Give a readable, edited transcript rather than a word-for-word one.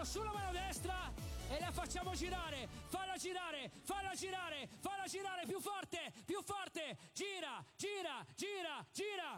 sulla mano destra e la facciamo girare. Falla girare, falla girare, falla girare più forte, gira, gira, gira, gira.